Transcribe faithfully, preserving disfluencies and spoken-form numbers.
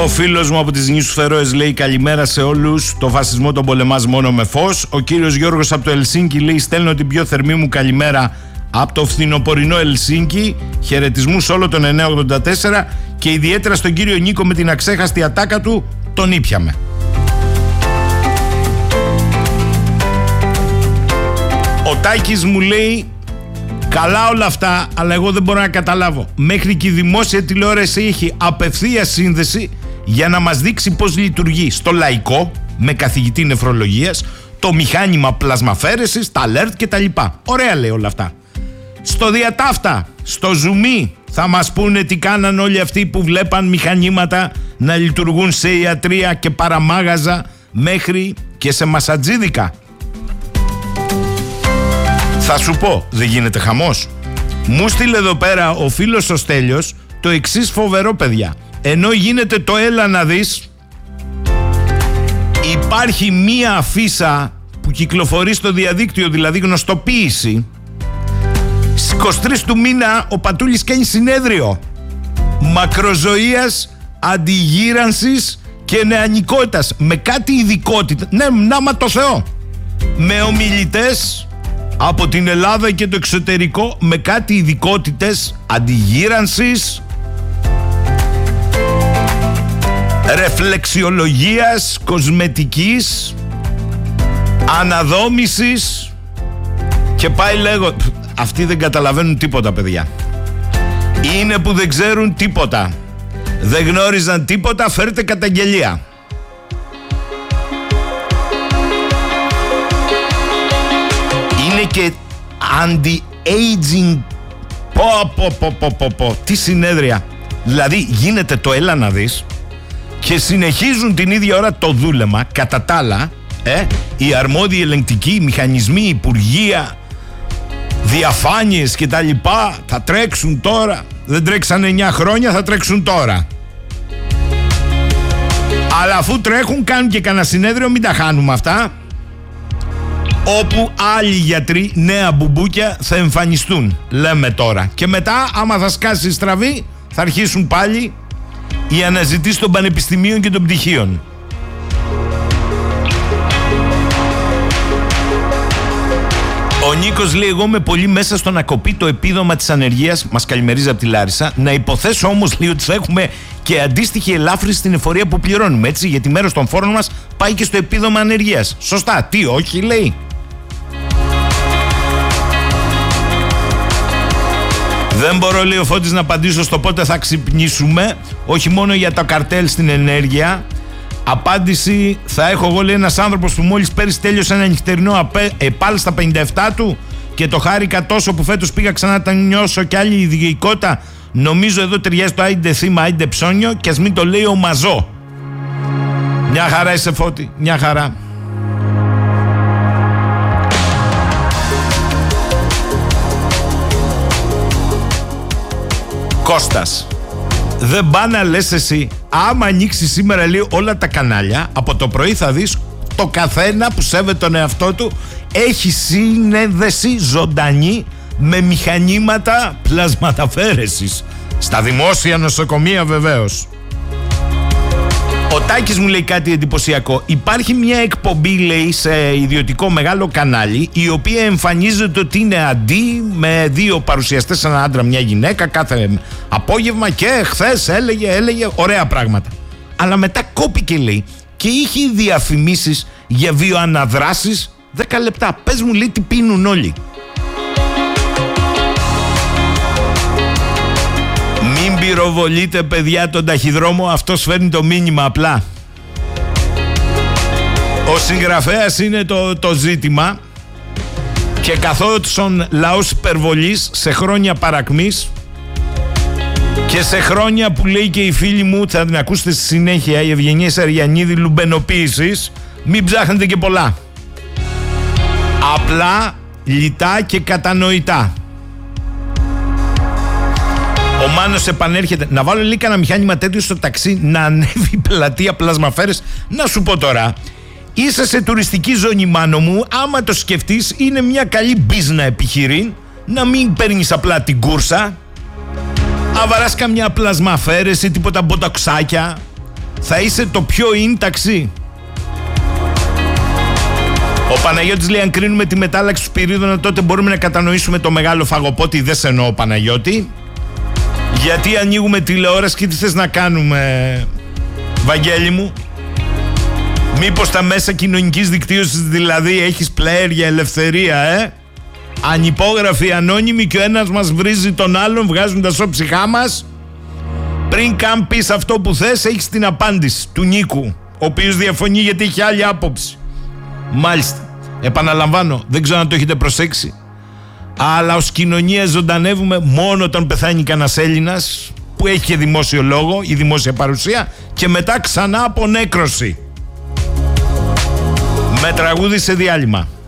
Ο φίλος μου από τις νήσους Φερόες λέει καλημέρα σε όλους. Το φασισμό τον πολεμάς μόνο με φως. Ο κύριος Γιώργος από το Ελσίνκι λέει στέλνω την πιο θερμή μου καλημέρα από το φθινοπορεινό Ελσίνκι. Χαιρετισμούς όλο τον εννιακόσια ογδόντα τέσσερα και ιδιαίτερα στον κύριο Νίκο με την αξέχαστη ατάκα του. Τον ήπιαμε. Ο Τάκης μου λέει καλά όλα αυτά, αλλά εγώ δεν μπορώ να καταλάβω. Μέχρι και η δημόσια τηλεόραση έχει απευθείας σύνδεση για να μας δείξει πώς λειτουργεί στο λαϊκό, με καθηγητή νεφρολογίας, το μηχάνημα πλασμαφέρεσης, τα alert και τα λοιπά. Ωραία λέει όλα αυτά. Στο διατάφτα, στο ζουμί, θα μας πούνε τι κάναν όλοι αυτοί που βλέπαν μηχανήματα να λειτουργούν σε ιατρία και παραμάγαζα μέχρι και σε μασατζίδικα. Θα σου πω, δεν γίνεται χαμός. Μου στείλε εδώ πέρα ο φίλος ο Στέλιος το εξής φοβερό, παιδιά. Ενώ γίνεται το έλα να δεις, υπάρχει μία αφίσα που κυκλοφορεί στο διαδίκτυο, δηλαδή γνωστοποίηση. Στις είκοσι τρεις του μήνα ο Πατούλης κάνει συνέδριο μακροζωίας, αντιγύρανσης και νεανικότητας με κάτι ειδικότητα. Ναι, νάμα το Θεό. Με ομιλητές από την Ελλάδα και το εξωτερικό με κάτι ειδικότητες αντιγύρανσης, ρεφλεξιολογίας, κοσμετικής, αναδόμησης και πάει λέγω. Αυτοί δεν καταλαβαίνουν τίποτα, παιδιά. Είναι που δεν ξέρουν τίποτα. Δεν γνώριζαν τίποτα, φέρτε καταγγελία. Είναι και anti-aging. Πω πω πω πω πω πω. Τι συνέδρια. Δηλαδή γίνεται το έλα να δεις και συνεχίζουν την ίδια ώρα το δούλεμα. Κατά τα άλλα, ε, οι αρμόδιοι ελεγκτικοί μηχανισμοί, υπουργεία, διαφάνειες και τα λοιπά θα τρέξουν τώρα. Δεν τρέξαν εννιά χρόνια, θα τρέξουν τώρα. Αλλά αφού τρέχουν κάνουν και κανένα συνέδριο, μην τα χάνουμε αυτά, όπου άλλοι γιατροί, νέα μπουμπούκια θα εμφανιστούν, λέμε τώρα. Και μετά άμα θα σκάσει η στραβή θα αρχίσουν πάλι οι αναζητήσεις των πανεπιστημίων και των πτυχίων. Ο Νίκος λέει εγώ είμαι πολύ μέσα στο να κοπεί το επίδομα της ανεργίας. Μας καλημερίζει από τη Λάρισα. Να υποθέσω όμως λέει ότι θα έχουμε και αντίστοιχη ελάφρυνση στην εφορία που πληρώνουμε, έτσι, γιατί μέρος των φόρων μας πάει και στο επίδομα ανεργίας. Σωστά, τι όχι λέει. Δεν μπορώ, λέει ο Φώτης, να απαντήσω στο πότε θα ξυπνήσουμε, όχι μόνο για τα καρτέλ στην ενέργεια. Απάντηση θα έχω εγώ, λέει, ένας άνθρωπος που μόλις πέρυσι τέλειωσε ένα νυχτερινό ΕΠΑΛ στα πενήντα επτά του και το χάρηκα τόσο που φέτος πήγα ξανά να τα νιώσω και άλλη ιδιαιικότητα. Νομίζω εδώ ταιριάζει το άιντε θύμα, άιντε ψώνιο και ας μην το λέει ο Μαζό. Μια χαρά είσαι, Φώτη, μια χαρά. Κώστας, δεν πάνε να λες εσύ, άμα ανοίξει σήμερα, λέει, όλα τα κανάλια, από το πρωί θα δεις το καθένα που σέβεται τον εαυτό του έχει συνένδεση ζωντανή με μηχανήματα πλασματαφέρεσης. Στα δημόσια νοσοκομεία βεβαίως. Ο Τάκης μου λέει κάτι εντυπωσιακό. Υπάρχει μια εκπομπή, λέει, σε ιδιωτικό μεγάλο κανάλι, η οποία εμφανίζεται ότι είναι αντί με δύο παρουσιαστές, ένα άντρα, μια γυναίκα, κάθε απόγευμα και χθες έλεγε, έλεγε ωραία πράγματα. Αλλά μετά κόπηκε, λέει, και είχε διαφημίσεις για βιοαναδράσεις δέκα λεπτά. Πες μου, λέει, τι πίνουν όλοι. Μην πυροβολείτε, παιδιά, τον ταχυδρόμο, αυτός φέρνει το μήνυμα απλά. Ο συγγραφέας είναι το, το ζήτημα και καθώς λαός υπερβολής σε χρόνια παρακμής και σε χρόνια που λέει και η φίλη μου, θα την ακούσετε στη συνέχεια, η Ευγενία Σαριανίδη, λουμπενοποίησης, μην ψάχνετε και πολλά. Απλά, λιτά και κατανοητά. Ο Μάνος επανέρχεται. Να βάλω λίγο ένα μηχάνημα τέτοιο στο ταξί να ανέβει η πλατεία πλασμαφέρες. Να σου πω τώρα, είσαι σε τουριστική ζώνη, Μάνο μου. Άμα το σκεφτείς, είναι μια καλή μπίζνα επιχειρήν. Να μην παίρνεις απλά την κούρσα. Αβαράς καμιά πλασμαφέρεση, τίποτα μποτοξάκια. θα είσαι το πιο in ταξί. Ο Παναγιώτης λέει: αν κρίνουμε τη μετάλλαξη του Σπυρίδωνα, τότε μπορούμε να κατανοήσουμε το μεγάλο φαγοπότη. Δεν σε εννοώ, Παναγιώτη. Γιατί ανοίγουμε τηλεόραση και τι θες να κάνουμε, Βαγγέλη μου? Μήπως τα μέσα κοινωνικής δικτύωσης δηλαδή έχεις player για ελευθερία, ε? Ανυπόγραφοι, ανώνυμοι και ο ένας μας βρίζει τον άλλον, βγάζουν τα σώψυχά μας. Πριν καν πεις αυτό που θες, έχεις την απάντηση του Νίκου, ο οποίος διαφωνεί γιατί έχει άλλη άποψη. Μάλιστα. Επαναλαμβάνω, δεν ξέρω αν το έχετε προσέξει, αλλά ως κοινωνία ζωντανεύουμε μόνο όταν πεθάνει κανένας Έλληνας που έχει και δημόσιο λόγο ή δημόσια παρουσία, και μετά ξανά από νέκρωση. Με τραγούδι σε διάλειμμα.